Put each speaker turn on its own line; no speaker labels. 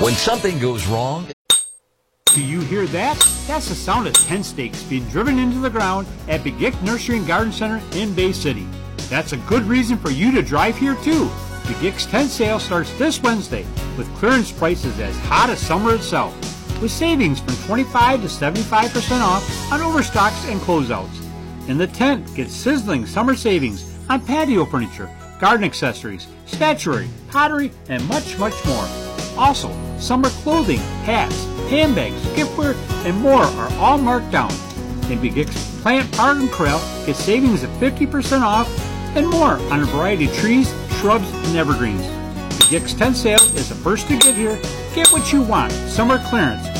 When something goes wrong...
Do you hear that? That's the sound of tent stakes being driven into the ground at Begic Nursery and Garden Center in Bay City. That's a good reason for you to drive here too. Begic's tent sale starts this Wednesday with clearance prices as hot as summer itself, with savings from 25 to 75% off on overstocks and closeouts. In the tent, get sizzling summer savings on patio furniture, garden accessories, statuary, pottery, and much, much more. Also, summer clothing, hats, handbags, giftware, and more are all marked down. In Begic's Plant, Park, and Corral, get savings of 50% off and more on a variety of trees, shrubs, and evergreens. Begic's tent sale is the first to get here. Get what you want. Summer clearance